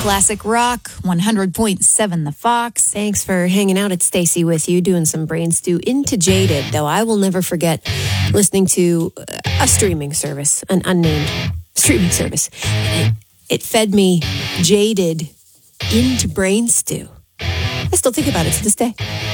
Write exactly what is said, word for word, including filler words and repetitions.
Classic Rock, one hundred point seven The Fox. Thanks for hanging out. It's Stacey with you, doing some brain stew into Jaded, though I will never forget listening to a streaming service, an unnamed streaming service. It, it fed me Jaded into brain stew. I still think about it to this day.